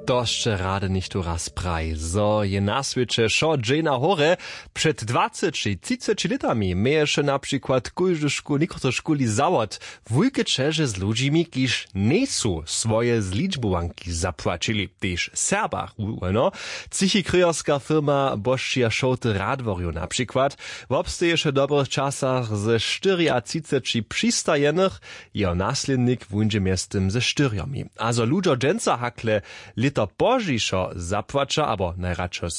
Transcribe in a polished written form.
Doście rady nicht tu raz praj. So je na świecie szo dżena hore. Przed 20-30 latami mieješe na przykład niektóre szkoli zawod wujke czerze z ludźmi, kiż nie są swoje zliczbowanki zapłacili. Też Serbach, no. Cichy kryjowska firma Boszczia Szołty Radworju na przykład w obsteješe dobrych czasach ze 34 przystajenych jeho naslednik wundzie miestem ze 4. Also ludzie dżęca hakle lito pożiszo zapłaca, abo najradšo